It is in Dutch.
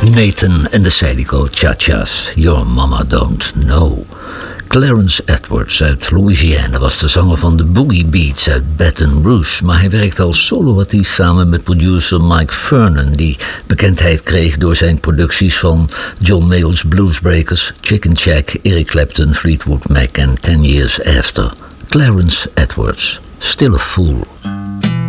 Nathan en de Zydeco Cha-Cha's, Your Mama Don't Know. Clarence Edwards uit Louisiana was de zanger van de Boogie Beats uit Baton Rouge, maar hij werkte als soloartiest samen met producer Mike Vernon, die bekendheid kreeg door zijn producties van John Mayall's Bluesbreakers, Chicken Shack, Eric Clapton, Fleetwood Mac en 10 Years After. Clarence Edwards, Still a Fool.